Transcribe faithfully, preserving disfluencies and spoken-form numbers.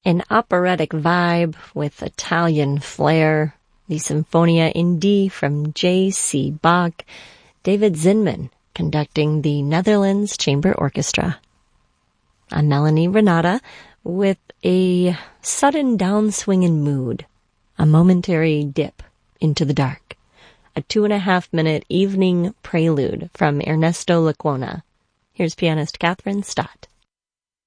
An operatic vibe with Italian flair. The Sinfonia in D from J C Bach. David Zinman conducting the Netherlands Chamber Orchestra. I'm Melanie Renata with a sudden downswing in mood. A momentary dip into the dark. A two and a half minute evening prelude from Ernesto Lecuona. Here's pianist Catherine Stott.